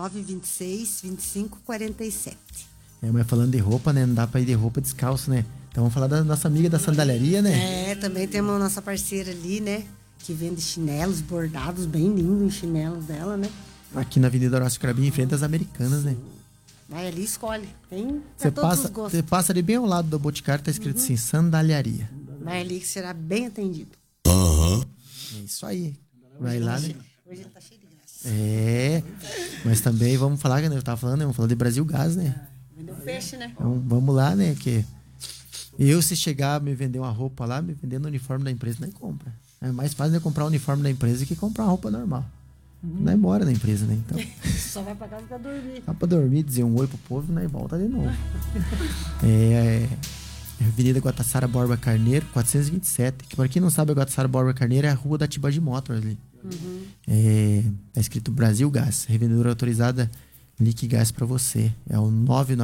926-2547. Mas falando de roupa, né? Não dá pra ir de roupa descalço, né? Então vamos falar da nossa amiga da sandaliaria, né? Também temos a nossa parceira ali, né? Que vende chinelos bordados, bem lindos os chinelos dela, né? Aqui na Avenida Horácio Crabim, em frente às Americanas, né? Vai ali e escolhe. Tem pra todos os gostos. Você passa ali bem ao lado do Boticário, tá escrito assim, sandaliaria. Vai ali que será bem atendido. É isso aí. Vai lá, né? Hoje ele tá cheio de graça. Mas também vamos falar, que eu tava falando, né? Vamos falar de Brasil Gás, né? Vendeu peixe, né? Então vamos lá, né? Que se chegar me vender uma roupa lá, me vendendo o uniforme da empresa, nem compra. É mais fácil comprar o uniforme da empresa que comprar uma roupa normal. Não é embora da empresa, né? Então, só vai pra casa pra dormir. Só pra dormir, dizer um oi pro povo, né? E volta de novo. Avenida Guatassara Borba Carneiro, 427. Que pra quem não sabe, a Guatassara Borba Carneiro é a rua da Tibagi Motors ali. Tá escrito Brasil Gás. Revendedora autorizada Liquigás pra você. É o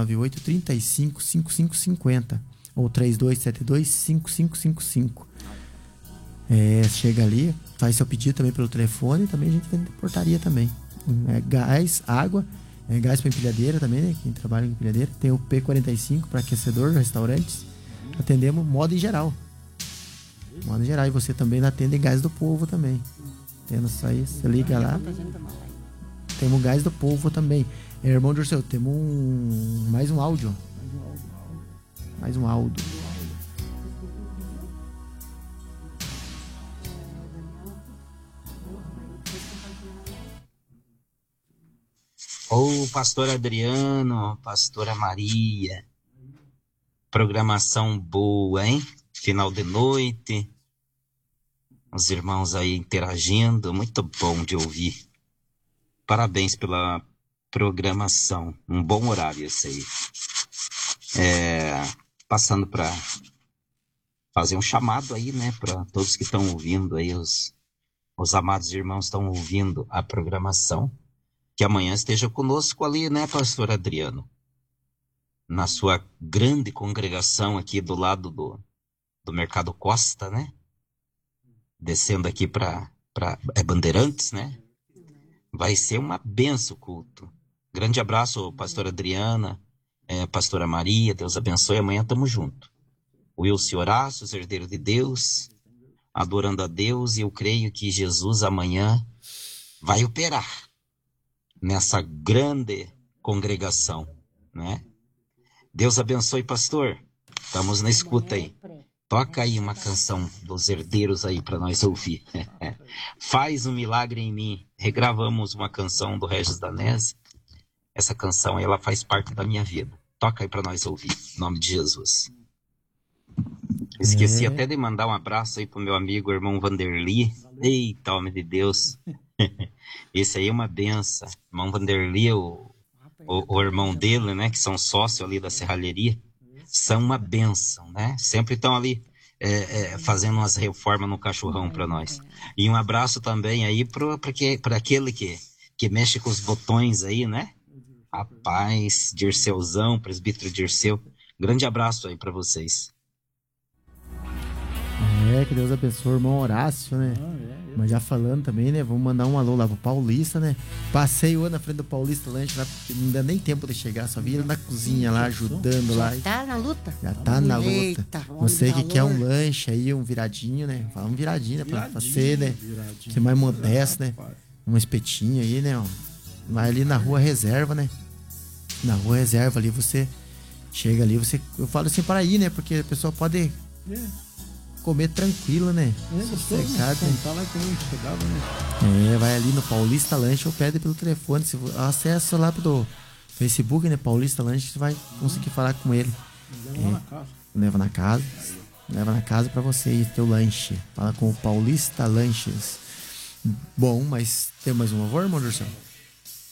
998-35-5550 ou 3272-5555. Chega ali, faz seu pedido também pelo telefone. Também a gente vende portaria também. Gás, água, gás para empilhadeira também, né? Quem trabalha em empilhadeira. Tem o P45 para aquecedor, restaurantes. Atendemos moda em geral. Moda em geral. E você também atende Gás do Povo também. Tendo isso aí, você liga lá. Temos Gás do Povo também. Irmão de Ursel, temos mais um áudio. Mais um áudio. Ô, pastor Adriano, pastora Maria, programação boa, hein? Final de noite, os irmãos aí interagindo, muito bom de ouvir. Parabéns pela programação, um bom horário esse aí. Passando para fazer um chamado aí, né, para todos que estão ouvindo aí, os amados irmãos estão ouvindo a programação. Que amanhã esteja conosco ali, né, pastor Adriano? Na sua grande congregação aqui do lado do Mercado Costa, né? Descendo aqui para Bandeirantes, né? Vai ser uma benção o culto. Grande abraço, pastora Adriana, pastora Maria, Deus abençoe. Amanhã estamos juntos. Wilson Horácio, os herdeiros de Deus, adorando a Deus. E eu creio que Jesus amanhã vai operar nessa grande congregação, né? Deus abençoe, pastor. Estamos na escuta aí. Toca aí uma canção dos herdeiros aí para nós ouvir. Faz um milagre em mim. Regravamos uma canção do Regis Danese. Essa canção, ela faz parte da minha vida. Toca aí para nós ouvir, em nome de Jesus. Esqueci até de mandar um abraço aí pro meu amigo, irmão Vanderly. Eita, homem de Deus. Esse aí é uma benção. Irmão Vanderly, o irmão dele, né, que são sócios ali da serralheria, são uma benção, né? Sempre estão ali fazendo umas reformas no cachorrão para nós. E um abraço também aí para aquele que mexe com os botões aí, né? Rapaz, Dirceuzão, presbítero Dirceu. Grande abraço aí para vocês. Que Deus abençoe o irmão Horácio, né? Mas já falando também, né? Vamos mandar um alô lá pro Paulista, né? Passei o ano na frente do Paulista Lanche lá, porque não dá nem tempo de chegar, só vi ele na cozinha lá, ajudando lá. Já tá na luta? Já tá na luta. Eita, não sei o que é um lanche aí, um viradinho, né? Fala um viradinho, né? Pra ser, né? Ser mais modesto, né? Um espetinho aí, né? Vai ali na Rua Reserva, né? Na Rua Reserva ali, você chega ali, eu falo assim para ir, né? Porque a pessoa pode comer tranquilo, né? Sossegado, né? Tá lá que não chegava, né? Vai ali no Paulista Lanche ou pede pelo telefone. Se acessa lá pro Facebook, né? Paulista Lanche, você vai conseguir falar com ele. Leva na casa. Leva na casa pra você ir teu lanche. Fala com o Paulista Lanches. Bom, mas tem mais um favor, irmão Dirceu?